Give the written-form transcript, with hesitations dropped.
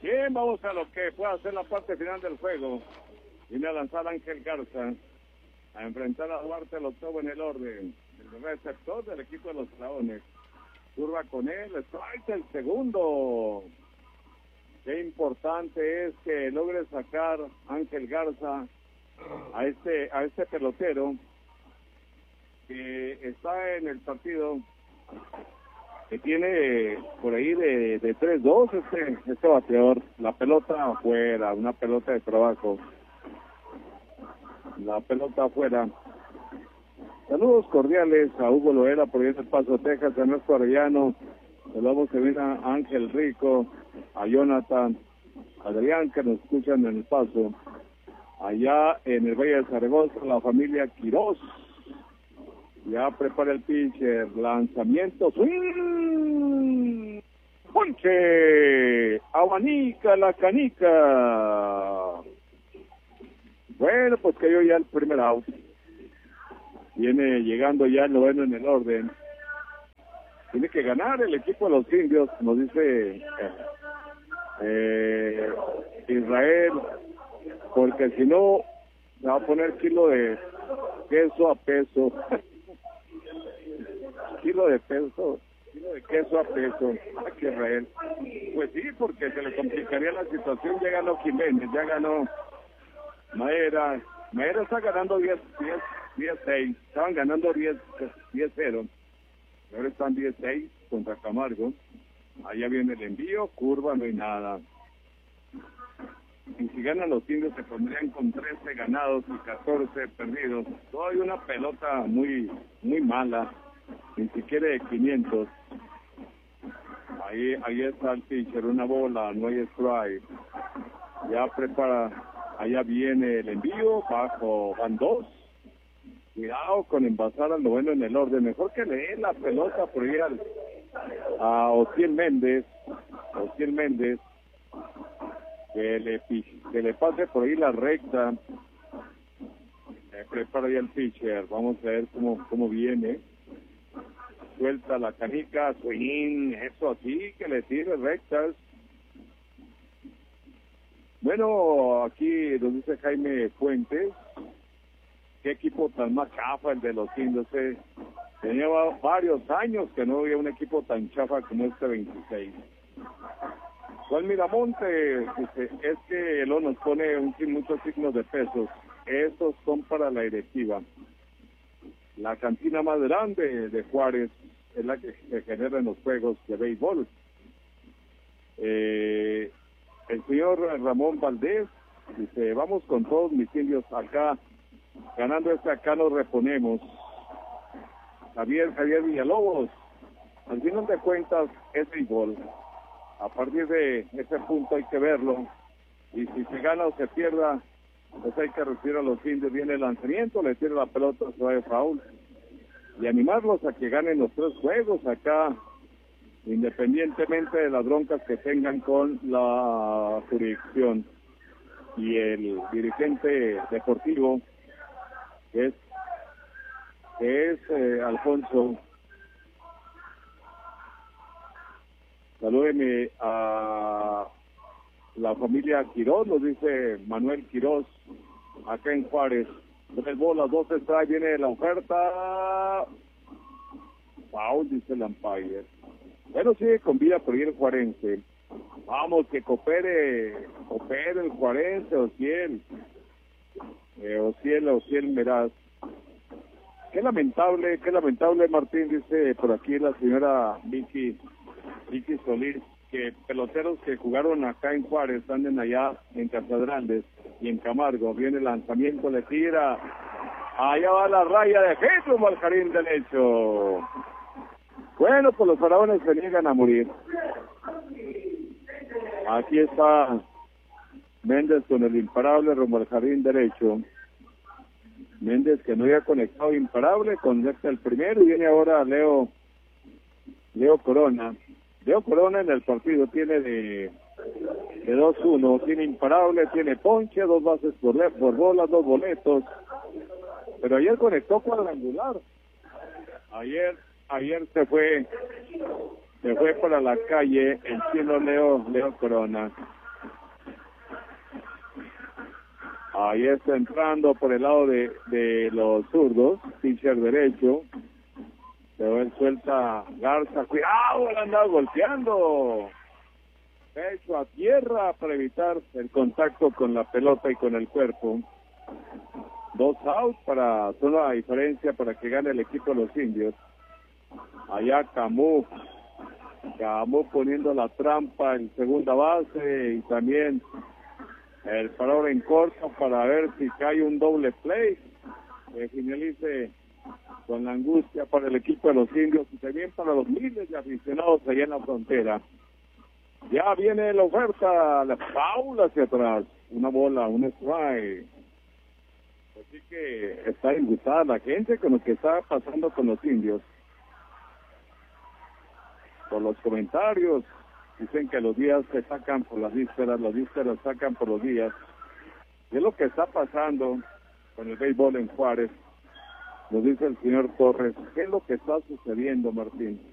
Bien, vamos a lo que pueda ser la parte final del juego. Viene a lanzar Ángel Garza, a enfrentar a Duarte, lo octavo en el orden. El receptor del equipo de los Leones. Curva con él, strike el segundo. Qué importante es que logre sacar Ángel Garza a este pelotero que está en el partido, que tiene por ahí de 3-2 este bateador. La pelota afuera, una pelota de trabajo. La pelota afuera. Saludos cordiales a Hugo Loera por ahí en El Paso, Texas, a Ernesto Arellano. Saludos también a Ángel Rico, a Jonathan, a Adrián, que nos escuchan en El Paso. Allá en el Valle de Zaragoza, la familia Quirós. Ya prepara el pitcher, lanzamiento, swing, ponche, abanica la canica. Bueno, pues cayó ya el primer out. Viene llegando ya el noveno en el orden. Tiene que ganar el equipo de los indios, nos dice Israel, porque si no, se va a poner kilo de queso a peso. Kilo de queso a peso. Aquí Israel. Pues sí, porque se le complicaría la situación. Ya ganó Jiménez, ya ganó Maera. Maera está ganando 10-6. Estaban ganando 10-0. Ahora están 10-6 contra Camargo. Allá viene el envío, curva, no hay nada. Y si ganan los indios se pondrían con 13 ganados y 14 perdidos. Todavía una pelota muy mala, ni siquiera de 500. Ahí está el pitcher, una bola, no hay strike. Ya prepara, allá viene el envío, bajo, van 2. Cuidado con envasar al noveno en el orden. Mejor que le dé la pelota por ahí a Ociel Méndez. Que le pase por ahí la recta. Prepara ya el pitcher. Vamos a ver cómo viene. Suelta la canica, swing, eso así, que le tire rectas. Bueno, aquí nos dice Jaime Fuentes. Qué equipo tan más chafa el de los indios. Tenía varios años que no había un equipo tan chafa como este 26. Juan Miramonte dice, es que él nos pone muchos signos de pesos. Esos son para la directiva. La cantina más grande de Juárez es la que se genera en los juegos de béisbol. El señor Ramón Valdés dice, vamos con todos mis indios acá, ganando acá nos reponemos. Javier Villalobos, al final de cuentas es béisbol. A partir de ese punto hay que verlo. Y si se gana o se pierda, pues hay que recibir a los indios. Viene el lanzamiento, le tira la pelota, se va de foul. Y animarlos a que ganen los 3 juegos acá, independientemente de las broncas que tengan con la jurisdicción. Y el dirigente deportivo, que es Alfonso. Salúdeme a la familia Quirós, nos dice Manuel Quirós, acá en Juárez. 3 bolas, 2 strikes, viene la oferta. Foul, dice el umpire. Bueno, sigue con vida por ir el juarense. Vamos, que coopere el juarense, Ociel Meraz. Qué lamentable, Martín, dice por aquí la señora Vicky Solís, que peloteros que jugaron acá en Juárez anden allá en Casadrandes y en Camargo. Viene el lanzamiento, le tira. Allá va la raya de Jesús al jardín derecho. Bueno, pues los faraones se niegan a morir. Aquí está Méndez con el imparable rumbo al jardín derecho. Méndez que no había conectado imparable, conecta el primero y viene ahora Leo Corona. Leo Corona en el partido tiene de 2-1, tiene imparable, tiene ponche, 2 bases por bola, 2 boletos. Pero ayer conectó cuadrangular. Ayer se fue para la calle el cielo Leo Corona. Ahí está entrando por el lado de los zurdos, pitcher derecho. Pero él suelta Garza, cuidado, le anda golpeando. Pecho a tierra para evitar el contacto con la pelota y con el cuerpo. 2 outs para hacer la diferencia para que gane el equipo de los indios. Allá Camus poniendo la trampa en segunda base y también el parador en corto para ver si cae un doble play que finalice con la angustia para el equipo de los indios y también para los miles de aficionados allá en la frontera. Ya viene la oferta, la Paula hacia atrás, una bola, un strike. Así que está disgustada la gente con lo que está pasando con los indios. Por los comentarios, dicen que los días se sacan por las vísperas sacan por los días. Y es lo que está pasando con el béisbol en Juárez. Nos dice el señor Torres, ¿qué es lo que está sucediendo, Martín?